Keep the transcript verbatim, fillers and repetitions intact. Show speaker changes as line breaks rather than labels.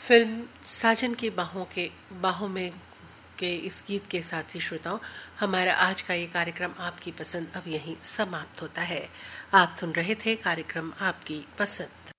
Film साजन की बाहों के बाहों में के इस गीत के साथ ही श्रोताओं, हमारा आज का ये कार्यक्रम आपकी पसंद अब यहीं समाप्त होता है। आप सुन रहे थे कार्यक्रम आपकी पसंद।